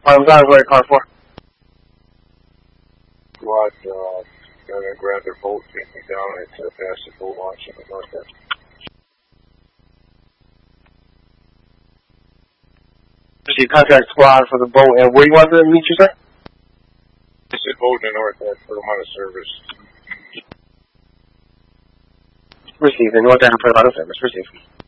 I'm sorry, go ahead, car 4. Squad, they're going to grab their boat, take me down, and pass the boat launch in the north end. Receive contact squad for the boat, and where do you want to meet you, sir? It's a boat in the north end, put them out of service. Receive, the north end, put them out of service, receive.